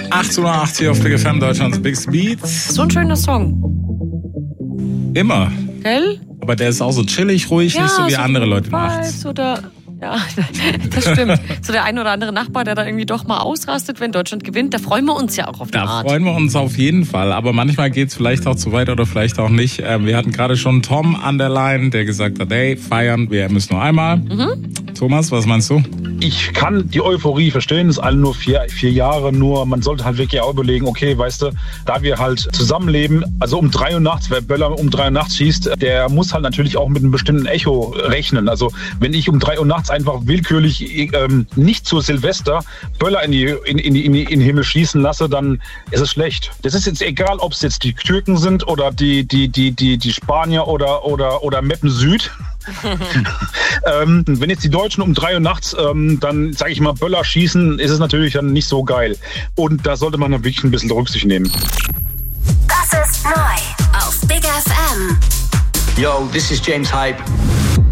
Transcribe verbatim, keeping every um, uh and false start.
achtzehnhundertachtzig auf Big F M, Deutschlands Biggest Beats. So ein schöner Song. Immer. Gell? Aber der ist auch so chillig, ruhig, ja, nicht so wie so andere Leute nachts. Oder ja, das stimmt. So der ein oder andere Nachbar, der da irgendwie doch mal ausrastet, wenn Deutschland gewinnt, da freuen wir uns ja auch auf die Da Art. freuen wir uns auf jeden Fall. Aber manchmal geht's vielleicht auch zu weit oder vielleicht auch nicht. Wir hatten gerade schon Tom an der Line, der gesagt hat, hey, feiern, wir müssen nur einmal. Mhm. Thomas, was meinst du? Ich kann die Euphorie verstehen, es ist alle nur vier, vier Jahre, nur man sollte halt wirklich auch überlegen, okay, weißt du, da wir halt zusammenleben, also um drei Uhr nachts, wer Böller um drei Uhr nachts schießt, der muss halt natürlich auch mit einem bestimmten Echo rechnen. Also wenn ich um drei Uhr nachts einfach willkürlich ähm, nicht zu Silvester Böller in die, in, in, die, in, die, in den Himmel schießen lasse, dann ist es schlecht. Das ist jetzt egal, ob es jetzt die Türken sind oder die, die, die, die, die Spanier oder, oder, oder Meppen Süd. ähm, wenn jetzt die Deutschen um drei Uhr nachts ähm, dann, sage ich mal, Böller schießen, ist es natürlich dann nicht so geil. Und da sollte man dann wirklich ein bisschen Rücksicht nehmen. Das ist neu auf Big F M. Yo, this is James Hype.